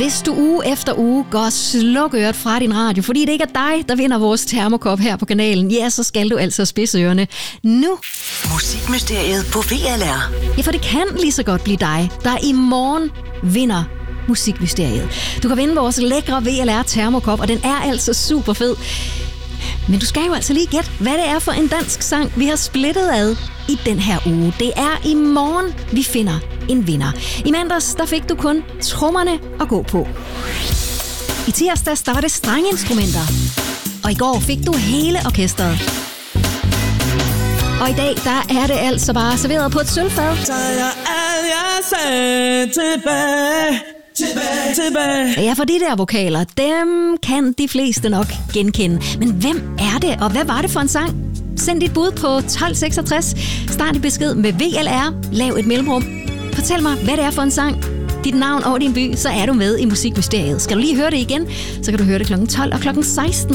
Hvis du uge efter uge går slukøret fra din radio, fordi det ikke er dig, der vinder vores termokop her på kanalen, ja, så skal du altså spidse ørerne nu. Musikmysteriet på VLR. Ja, for det kan lige så godt blive dig, der i morgen vinder Musikmysteriet. Du kan vinde vores lækre VLR termokop, og den er altså super fed. Men du skal jo altså lige gætte, hvad det er for en dansk sang, vi har splittet ad i den her uge. Det er i morgen, vi finder en vinder. I mandags, der fik du kun trommerne at gå på. I tirsdags, der var det strengeinstrumenter. Og i går fik du hele orkestret. Og i dag, der er det altså bare serveret på et sølvfad. Så jeg sagde tilbage. Ja, for de der vokaler, dem kan de fleste nok genkende. Men hvem er det, og hvad var det for en sang? Send dit bud på 1266. Start en besked med VLR. Lav et mellemrum. Fortæl mig, hvad det er for en sang. Dit navn og din by, så er du med i Musikmysteriet. Skal du lige høre det igen, så kan du høre det kl. 12 og kl. 16.